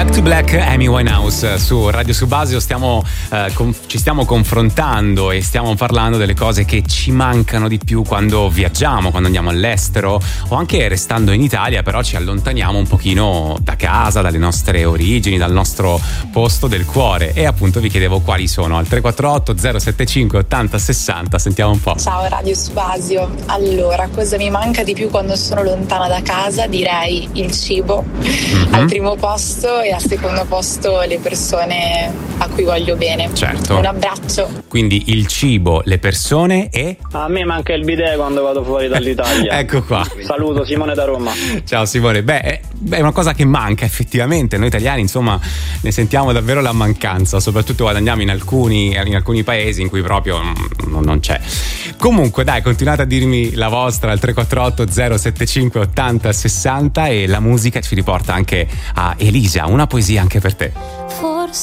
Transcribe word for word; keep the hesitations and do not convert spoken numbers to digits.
Back to Black, Amy Winehouse su Radio Subasio. Stiamo, eh, con, ci stiamo confrontando e stiamo parlando delle cose che ci mancano di più quando viaggiamo, quando andiamo all'estero o anche restando in Italia, però ci allontaniamo un pochino da casa, dalle nostre origini, dal nostro posto del cuore. E appunto vi chiedevo quali sono. Al tre quattro otto zero sette cinque ottanta sessanta, sentiamo un po'. Ciao Radio Subasio. Allora, cosa mi manca di più quando sono lontana da casa? Direi il cibo, mm-hmm. al primo posto, e al secondo posto le persone a cui voglio bene. Certo. Un abbraccio. Quindi il cibo, le persone e... A me manca il bidet quando vado fuori dall'Italia. Ecco qua. Saluto Simone da Roma. Ciao Simone. Beh, è, è una cosa che manca effettivamente. Noi italiani, insomma, ne sentiamo davvero la mancanza, soprattutto quando andiamo in alcuni, in alcuni paesi in cui proprio non, non c'è. Comunque dai, continuate a dirmi la vostra al tre quattro otto zero sette cinque ottanta sessanta, e la musica ci riporta anche a Elisa, una poesia anche per te.